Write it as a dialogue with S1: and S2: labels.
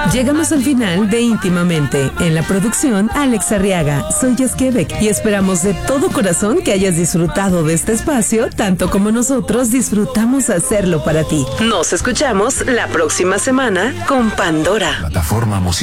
S1: Llegamos al final de Íntimamente. En la producción, Alex Arriaga. Soy Jess Quebec y esperamos de todo corazón que hayas disfrutado de este espacio, tanto como nosotros disfrutamos hacerlo para ti. Nos escuchamos la próxima semana con Pandora.
S2: Plataforma musical.